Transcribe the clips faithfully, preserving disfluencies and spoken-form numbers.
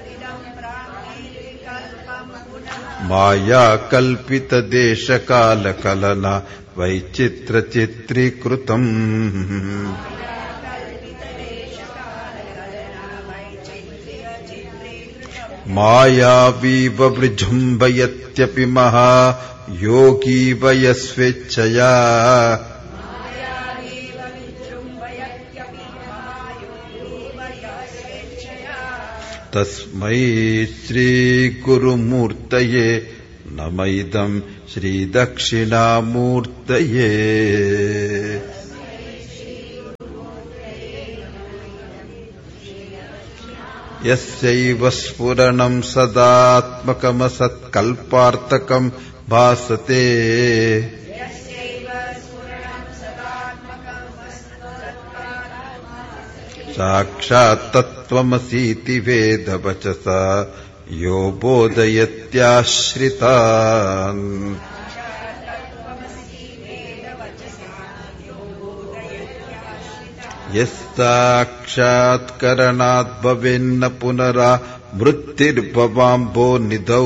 మాయా కల్పిత దేశ కాల కలన వైచిత్ర చిత్రీకృతం మాయావీవ విజృంభయత్యపి మహా యోగీ వయస్వేచ్ఛయా తస్మై శ్రీ గురుమూర్తయే నమైదం శ్రీ దక్షిణామూర్తయే. యస్యైవ స్ఫురణం సదాత్మకమసత్కల్పార్థకం భాసతే సాక్షాత్ తత్వమసీతి వేదవచసా యో బోధయత్యాశ్రితాన్. యస్సాక్షాత్కరణాద్ భవేన్న పునరా మృత్యుర్భవాంభో నిధౌ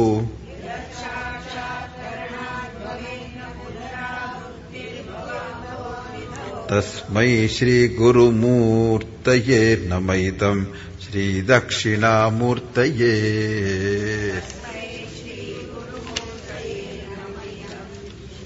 తస్మై శ్రీ గురుమూర్తయే నమైదం శ్రీ దక్షిణామూర్తయే.